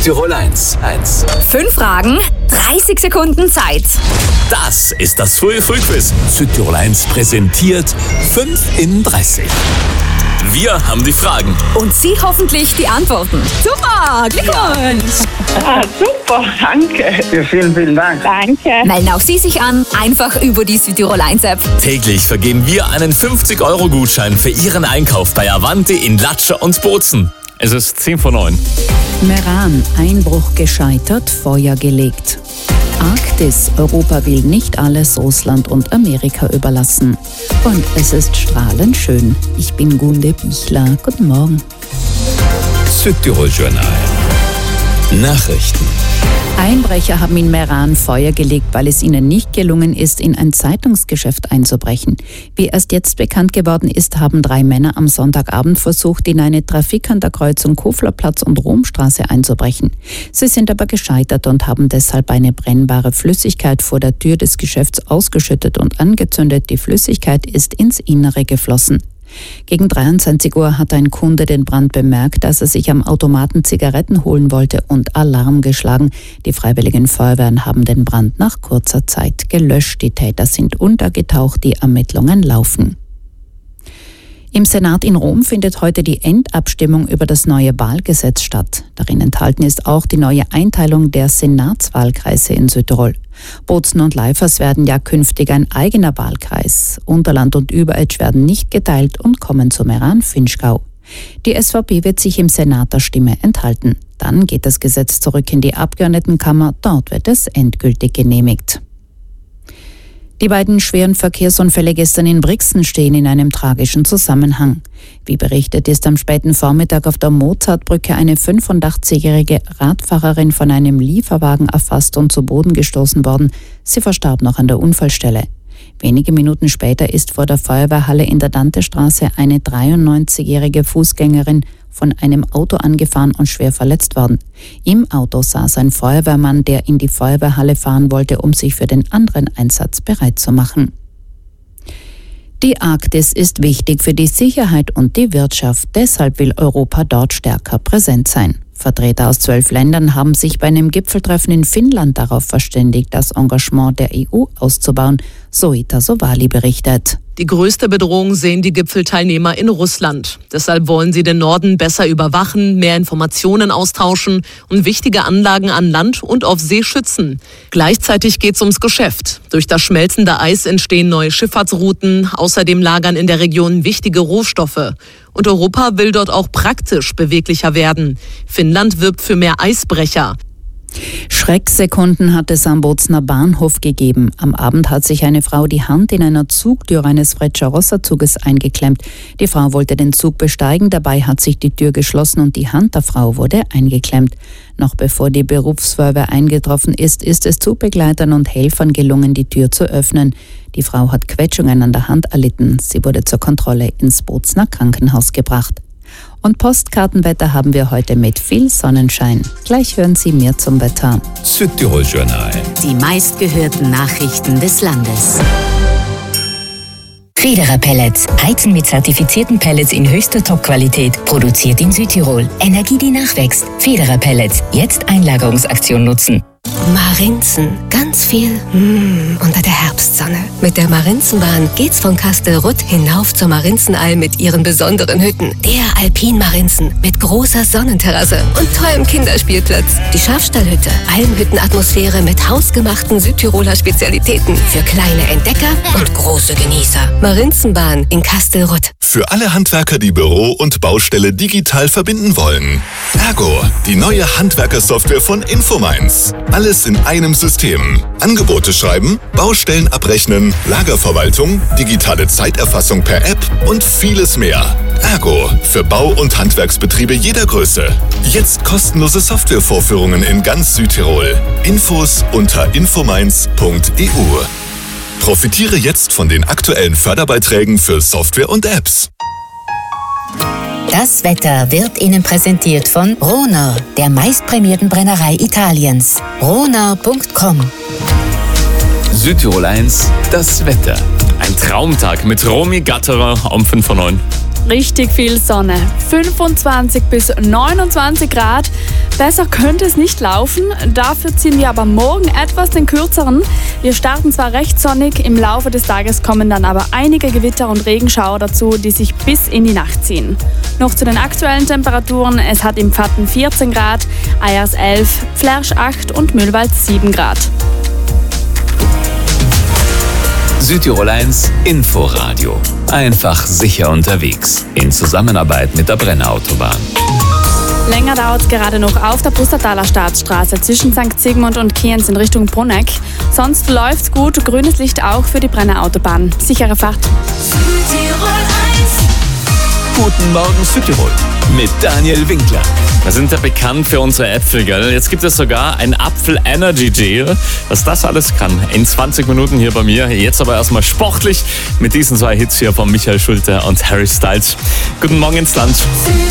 Südtirol 1. 5 Fragen, 30 Sekunden Zeit. Das ist das frühe Frühquiz. Südtirol 1 präsentiert 5 in 30. Wir haben die Fragen. Und Sie hoffentlich die Antworten. Super, Glückwunsch! Super, danke. Ja, vielen Dank. Danke. Melden auch Sie sich an, einfach über die Südtirol 1 App. Täglich vergeben wir einen 50-Euro-Gutschein für Ihren Einkauf bei Avanti in Latscha und Bozen. Es ist 10 vor 9. Meran, Einbruch gescheitert, Feuer gelegt. Arktis, Europa will nicht alles Russland und Amerika überlassen. Und es ist strahlend schön. Ich bin Gunde Bichler. Guten Morgen. Südtirol Journal. Nachrichten. Einbrecher haben in Meran Feuer gelegt, weil es ihnen nicht gelungen ist, in ein Zeitungsgeschäft einzubrechen. Wie erst jetzt bekannt geworden ist, haben 3 Männer am Sonntagabend versucht, in eine Trafik an der Kreuzung Koflerplatz und Romstraße einzubrechen. Sie sind aber gescheitert und haben deshalb eine brennbare Flüssigkeit vor der Tür des Geschäfts ausgeschüttet und angezündet. Die Flüssigkeit ist ins Innere geflossen. Gegen 23 Uhr hat ein Kunde den Brand bemerkt, als er sich am Automaten Zigaretten holen wollte und Alarm geschlagen. Die Freiwilligen Feuerwehren haben den Brand nach kurzer Zeit gelöscht. Die Täter sind untergetaucht, die Ermittlungen laufen. Im Senat in Rom findet heute die Endabstimmung über das neue Wahlgesetz statt. Darin enthalten ist auch die neue Einteilung der Senatswahlkreise in Südtirol. Bozen und Leifers werden ja künftig ein eigener Wahlkreis. Unterland und Überetsch werden nicht geteilt und kommen zu Meran-Finchgau. Die SVP wird sich im Senat der Stimme enthalten. Dann geht das Gesetz zurück in die Abgeordnetenkammer. Dort wird es endgültig genehmigt. Die beiden schweren Verkehrsunfälle gestern in Brixen stehen in einem tragischen Zusammenhang. Wie berichtet ist am späten Vormittag auf der Mozartbrücke eine 85-jährige Radfahrerin von einem Lieferwagen erfasst und zu Boden gestoßen worden. Sie verstarb noch an der Unfallstelle. Wenige Minuten später ist vor der Feuerwehrhalle in der Dantestraße eine 93-jährige Fußgängerin von einem Auto angefahren und schwer verletzt worden. Im Auto saß ein Feuerwehrmann, der in die Feuerwehrhalle fahren wollte, um sich für den anderen Einsatz bereit zu machen. Die Arktis ist wichtig für die Sicherheit und die Wirtschaft. Deshalb will Europa dort stärker präsent sein. Vertreter aus 12 Ländern haben sich bei einem Gipfeltreffen in Finnland darauf verständigt, das Engagement der EU auszubauen, so Ita Sovali berichtet. Die größte Bedrohung sehen die Gipfelteilnehmer in Russland. Deshalb wollen sie den Norden besser überwachen, mehr Informationen austauschen und wichtige Anlagen an Land und auf See schützen. Gleichzeitig geht es ums Geschäft. Durch das schmelzende Eis entstehen neue Schifffahrtsrouten. Außerdem lagern in der Region wichtige Rohstoffe. Und Europa will dort auch praktisch beweglicher werden. Finnland wirbt für mehr Eisbrecher. Schrecksekunden hat es am Bozener Bahnhof gegeben. Am Abend hat sich eine Frau die Hand in einer Zugtür eines Frecciarossa-Zuges eingeklemmt. Die Frau wollte den Zug besteigen, dabei hat sich die Tür geschlossen und die Hand der Frau wurde eingeklemmt. Noch bevor die Berufsfeuerwehr eingetroffen ist, ist es Zugbegleitern und Helfern gelungen, die Tür zu öffnen. Die Frau hat Quetschungen an der Hand erlitten. Sie wurde zur Kontrolle ins Bozener Krankenhaus gebracht. Und Postkartenwetter haben wir heute mit viel Sonnenschein. Gleich hören Sie mehr zum Wetter. Südtirol Journal. Die meistgehörten Nachrichten des Landes. Federer Pellets. Heizen mit zertifizierten Pellets in höchster Top-Qualität. Produziert in Südtirol. Energie, die nachwächst. Federer Pellets. Jetzt Einlagerungsaktion nutzen. Marinzen. Ganz viel unter der Herbstsonne. Mit der Marinzenbahn geht's von Kastelrutt hinauf zur Marinzenalm mit ihren besonderen Hütten. Der Alpin Marinzen mit großer Sonnenterrasse und tollem Kinderspielplatz. Die Schafstallhütte. Almhüttenatmosphäre mit hausgemachten Südtiroler Spezialitäten. Für kleine Entdecker und große Genießer. Marinzenbahn in Kastelrutt. Für alle Handwerker, die Büro und Baustelle digital verbinden wollen. Ergo, die neue Handwerkersoftware von Infominds. Alles in einem System. Angebote schreiben, Baustellen abrechnen, Lagerverwaltung, digitale Zeiterfassung per App und vieles mehr. Ergo, für Bau- und Handwerksbetriebe jeder Größe. Jetzt kostenlose Softwarevorführungen in ganz Südtirol. Infos unter infominds.eu. Profitiere jetzt von den aktuellen Förderbeiträgen für Software und Apps. Das Wetter wird Ihnen präsentiert von Rohner, der meistprämierten Brennerei Italiens. Rohner.com. Südtirol 1, das Wetter. Ein Traumtag mit Romy Gatterer um 5 vor 9. Richtig viel Sonne. 25 bis 29 Grad. Besser könnte es nicht laufen, dafür ziehen wir aber morgen etwas den kürzeren. Wir starten zwar recht sonnig, im Laufe des Tages kommen dann aber einige Gewitter und Regenschauer dazu, die sich bis in die Nacht ziehen. Noch zu den aktuellen Temperaturen, es hat im Pfatten 14 Grad, Eyers 11, Flersch 8 und Mühlwald 7 Grad. Südtirol 1 Inforadio. Einfach sicher unterwegs. In Zusammenarbeit mit der Brenner-Autobahn. Länger dauert es gerade noch auf der Pustertaler Staatsstraße zwischen St. Sigmund und Kienz in Richtung Bruneck. Sonst läuft's gut, grünes Licht auch für die Brenner-Autobahn. Sichere Fahrt. Südtirol 1. Guten Morgen Südtirol mit Daniel Winkler. Wir sind ja bekannt für unsere Äpfel, gell? Jetzt gibt es sogar ein Apfel-Energy-Gel. Was das alles kann, in 20 Minuten hier bei mir. Jetzt aber erstmal sportlich mit diesen 2 Hits hier von Michael Schulte und Harry Styles. Guten Morgen ins Land.